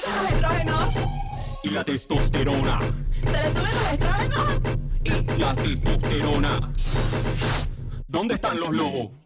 los estrógenos y la testosterona. se le suben los estrógenos Y la testosterona. ¿Dónde están los lobos?